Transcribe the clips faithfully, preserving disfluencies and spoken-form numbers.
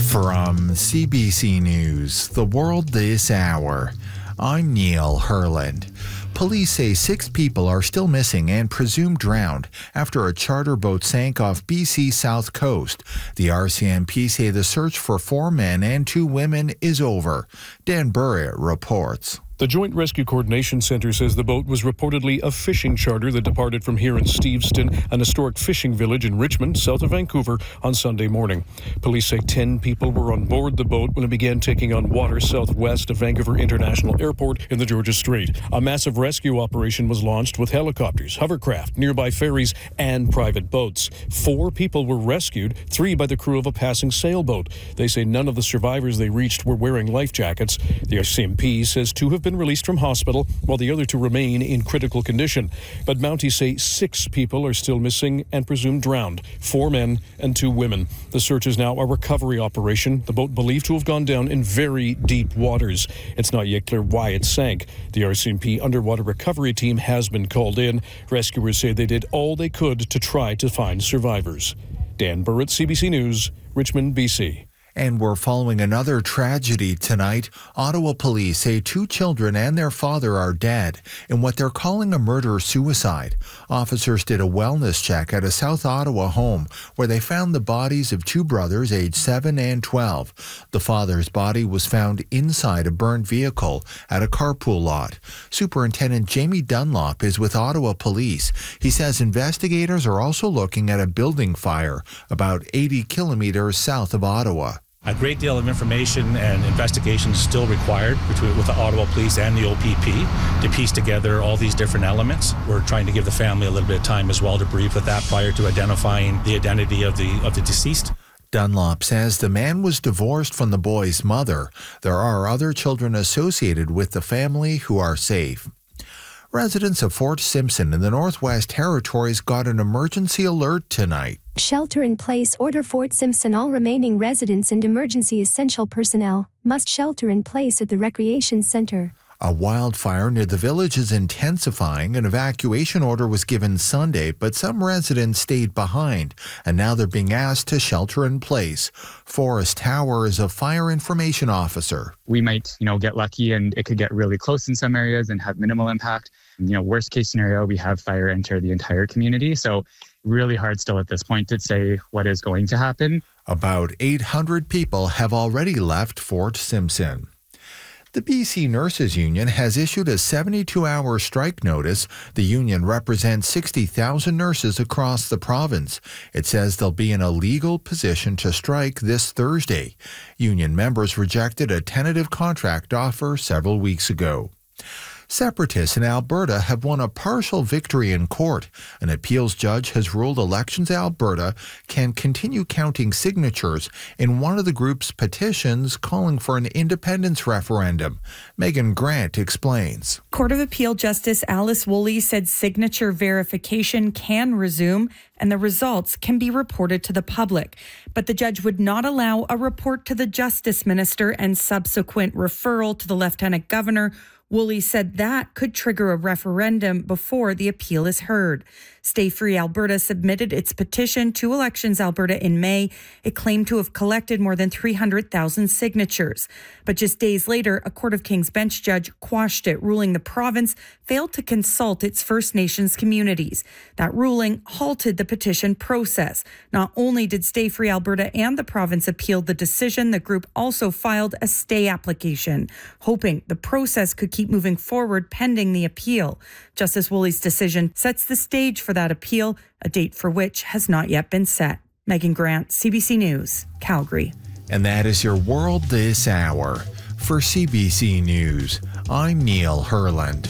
From C B C News, The World This Hour, I'm Neil Herland. Police say six people are still missing and presumed drowned after a charter boat sank off B C's south coast. The R C M P say the search for four men and two women is over. Dan Burritt reports. The Joint Rescue Coordination Center says the boat was reportedly a fishing charter that departed from here in Steveston, an historic fishing village in Richmond, south of Vancouver, on Sunday morning. Police say ten people were on board the boat when it began taking on water southwest of Vancouver International Airport in the Georges Strait. A massive rescue operation was launched with helicopters, hovercraft, nearby ferries, and private boats. Four people were rescued, three by the crew of a passing sailboat. They say none of the survivors they reached were wearing life jackets. The R C M P says two have been released from hospital, while the other two remain in critical condition. But Mounties say six people are still missing and presumed drowned, four men and two women. The search is now a recovery operation, the boat believed to have gone down in very deep waters. It's not yet clear why it sank. The R C M P underwater recovery team has been called in. Rescuers say they did all they could to try to find survivors. Dan Burritt, C B C News, Richmond, B C. And we're following another tragedy tonight. Ottawa police say two children and their father are dead in what they're calling a murder-suicide. Officers did a wellness check at a South Ottawa home where they found the bodies of two brothers aged seven and twelve. The father's body was found inside a burned vehicle at a carpool lot. Superintendent Jamie Dunlop is with Ottawa Police. He says investigators are also looking at a building fire about eighty kilometers south of Ottawa. A great deal of information and investigation is still required between with the Ottawa Police and the O P P to piece together all these different elements. We're trying to give the family a little bit of time as well to brief with that prior to identifying the identity of the of the deceased. Dunlop says the man was divorced from the boy's mother. There are other children associated with the family who are safe. Residents of Fort Simpson in the Northwest Territories got an emergency alert tonight. Shelter in place order. Fort Simpson. All remaining residents and emergency essential personnel must shelter in place at the recreation center. A wildfire near the village is intensifying. An evacuation order was given Sunday, but some residents stayed behind, and now they're being asked to shelter in place. Forrest Tower is a fire information officer. We might, you know, get lucky and it could get really close in some areas and have minimal impact. You know, worst case scenario, we have fire enter the entire community. So really hard still at this point to say what is going to happen. About eight hundred people have already left Fort Simpson. The B C Nurses Union has issued a seventy-two hour strike notice. The union represents sixty thousand nurses across the province. It says they'll be in a legal position to strike this Thursday. Union members rejected a tentative contract offer several weeks ago. Separatists in Alberta have won a partial victory in court. An appeals judge has ruled Elections Alberta can continue counting signatures in one of the group's petitions calling for an independence referendum. Megan Grant explains. Court of Appeal Justice Alice Woolley said signature verification can resume and the results can be reported to the public. But the judge would not allow a report to the Justice Minister and subsequent referral to the Lieutenant Governor. Woolley said that could trigger a referendum before the appeal is heard. Stay Free Alberta submitted its petition to Elections Alberta in May. It claimed to have collected more than three hundred thousand signatures. But just days later, a Court of King's Bench judge quashed it, ruling the province failed to consult its First Nations communities. That ruling halted the petition process. Not only did Stay Free Alberta and the province appeal the decision, the group also filed a stay application, hoping the process could keep moving forward pending the appeal. Justice Woolley's decision sets the stage for that appeal, a date for which has not yet been set. Megan Grant, C B C News, Calgary. And that is your World This Hour. For C B C News, I'm Neil Herland.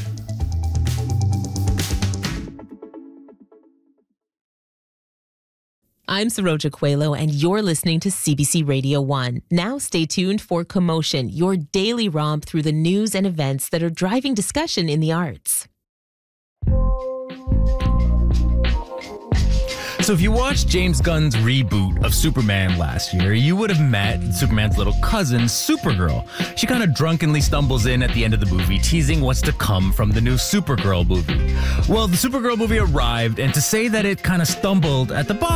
I'm Saroja Coelho, and you're listening to C B C Radio one. Now stay tuned for Commotion, your daily romp through the news and events that are driving discussion in the arts. So if you watched James Gunn's reboot of Superman last year, you would have met Superman's little cousin, Supergirl. She kind of drunkenly stumbles in at the end of the movie, teasing what's to come from the new Supergirl movie. Well, the Supergirl movie arrived, and to say that it kind of stumbled at the box